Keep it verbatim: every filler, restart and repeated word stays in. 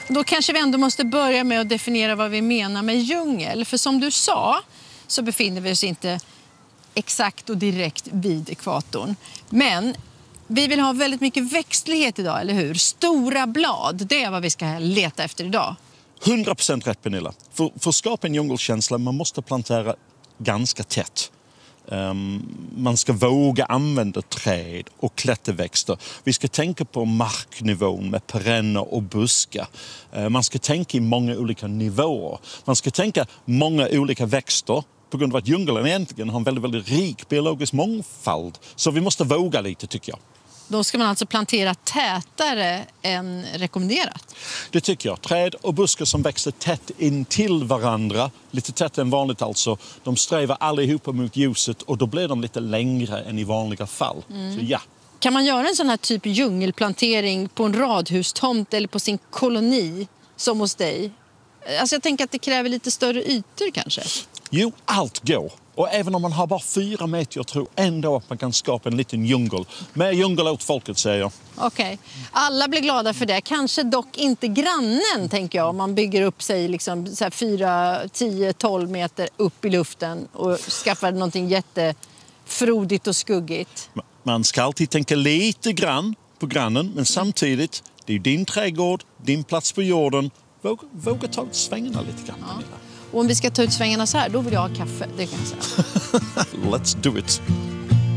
Då kanske vi ändå måste börja med att definiera vad vi menar med djungel. För som du sa så befinner vi oss inte exakt och direkt vid ekvatorn. Men vi vill ha väldigt mycket växtlighet idag, eller hur? Stora blad, det är vad vi ska leta efter idag. hundra procent rätt, Pernilla. För, för att skapa en djungelkänsla man måste plantera ganska tätt. Um, man ska våga använda träd och klätterväxter. Vi ska tänka på marknivån med perenner och buskar. Uh, man ska tänka i många olika nivåer. Man ska tänka många olika växter på grund av att djungeln egentligen har en väldigt, väldigt rik biologisk mångfald. Så vi måste våga lite, tycker jag. Då ska man alltså plantera tätare än rekommenderat? Det tycker jag. Träd och buskar som växer tätt in till varandra, lite tätare än vanligt alltså, de strävar allihopa mot ljuset och då blir de lite längre än i vanliga fall. Mm. Så ja. Kan man göra en sån här typ djungelplantering på en radhustomt eller på sin koloni som hos dig? Alltså jag tänker att det kräver lite större ytor kanske. Jo, allt går. Och även om man har bara fyra meter, jag tror ändå att man kan skapa en liten djungel. Mer djungel åt folket, säger jag. Okej. Okay. Alla blir glada för det. Kanske dock inte grannen, tänker jag. Om man bygger upp sig liksom så här fyra, tio, tolv meter upp i luften och skaffar någonting jättefrodigt och skuggigt. Man ska alltid tänka lite grann på grannen, men samtidigt, det är din trädgård, din plats på jorden. Våga, våga ta ut svängarna lite grann. Ja. Och om vi ska ta ut svängarna så här, då vill jag ha kaffe, det kan jag säga. Let's do it.